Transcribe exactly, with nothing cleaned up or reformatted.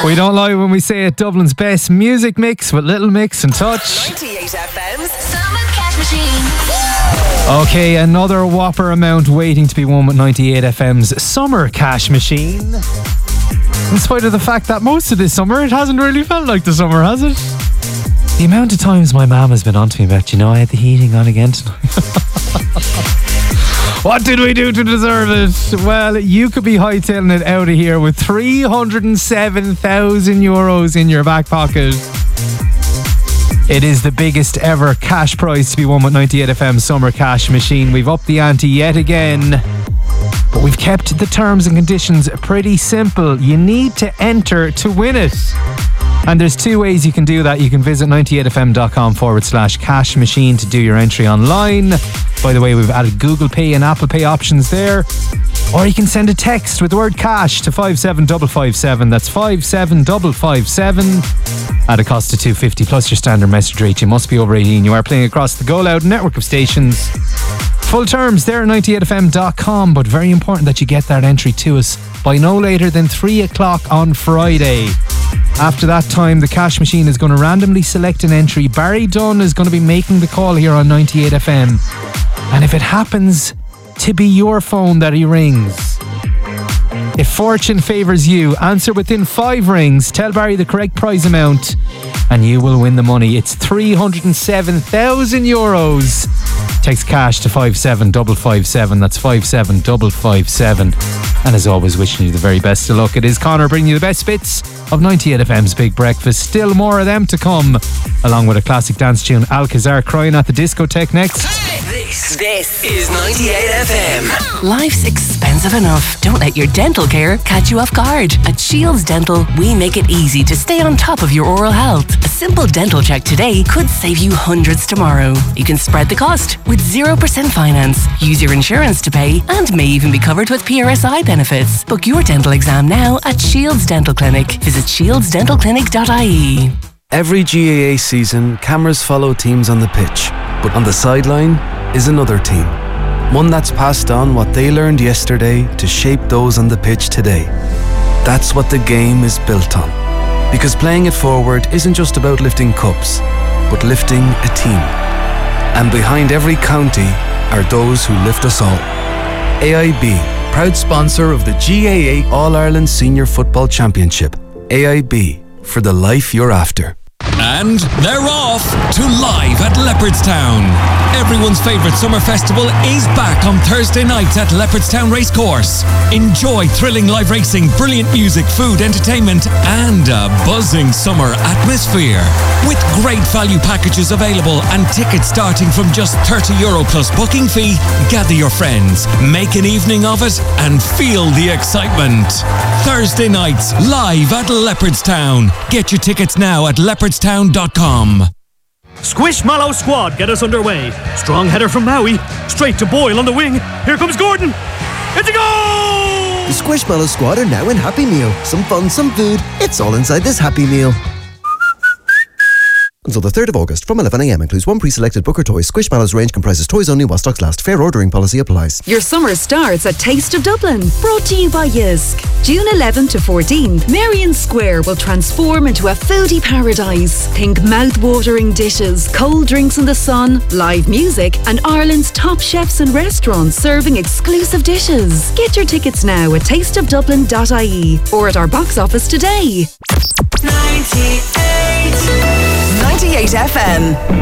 We don't lie when we say it. Dublin's best music mix with Little Mix and Touch. ninety-eight F M's Summer Cash Machine. Okay, another whopper amount waiting to be won with ninety-eight F M's Summer Cash Machine. In spite of the fact that most of this summer it hasn't really felt like the summer, has it? The amount of times my mum has been on to me about, you know, I had the heating on again tonight. What did we do to deserve it? Well, you could be hightailing it out of here with three hundred seven thousand euros in your back pocket. It is the biggest ever cash prize to be won with ninety-eight F M Summer Cash Machine. We've upped the ante yet again, but we've kept the terms and conditions pretty simple. You need to enter to win it. And there's two ways you can do that. You can visit ninety-eight f m dot com forward slash cash machine to do your entry online. By the way, we've added Google Pay and Apple Pay options there. Or you can send a text with the word cash to five seven five five seven. That's five seven five five seven. At a cost of two fifty plus your standard message rate. You must be over eighteen. You are playing across the Go Loud network of stations. Full terms there at ninety-eight f m dot com, but very important that you get that entry to us by no later than three o'clock on Friday. After that time, the cash machine is going to randomly select an entry. Barry Dunn is going to be making the call here on ninety-eight F M. And if it happens to be your phone that he rings, if fortune favours you, answer within five rings, tell Barry the correct prize amount, and you will win the money. It's three hundred seven thousand euros. Text cash to five seven five five seven. That's five seven five five seven. And as always, wishing you the very best of luck. It is Connor bringing you the best bits of ninety-eight F M's Big Breakfast. Still more of them to come, along with a classic dance tune, Alcazar crying at the discotheque next. This, this is ninety-eight F M. Life's expensive enough. Don't let your dental care catch you off guard. At Shields Dental, we make it easy to stay on top of your oral health. A simple dental check today could save you hundreds tomorrow. You can spread the cost with zero percent finance, use your insurance to pay, and may even be covered with P R S I benefits. Book your dental exam now at Shields Dental Clinic. Visit shields dental clinic dot I E. Every G A A season, cameras follow teams on the pitch, but on the sideline is another team. One that's passed on what they learned yesterday to shape those on the pitch today. That's what the game is built on. Because playing it forward isn't just about lifting cups, but lifting a team. And behind every county are those who lift us all. A I B, proud sponsor of the G A A All-Ireland Senior Football Championship. A I B, for the life you're after. And they're off to Live at Leopardstown. Everyone's favourite summer festival is back on Thursday nights at Leopardstown Racecourse. Enjoy thrilling live racing, brilliant music, food, entertainment, and a buzzing summer atmosphere. With great value packages available and tickets starting from just thirty euro plus booking fee, gather your friends, make an evening of it, and feel the excitement. Thursday nights, live at Leopardstown. Get your tickets now at leopardstown dot com. Squishmallow squad get us underway. Strong header from Maui, straight to Boyle on the wing. Here comes Gordon. It's a goal! The Squishmallow squad are now in Happy Meal. Some fun, some food. It's all inside this Happy Meal. Until the third of August from eleven a m includes one pre-selected Booker toy. Squishmallows range comprises toys only while stocks last. Fair ordering policy applies. Your summer starts at Taste of Dublin. Brought to you by Yisk. June eleventh to fourteenth, Marion Square will transform into a foodie paradise. Think mouth-watering dishes, cold drinks in the sun, live music, and Ireland's top chefs and restaurants serving exclusive dishes. Get your tickets now at taste of dublin dot I E or at our box office today. ninety-eight ninety-eight F M.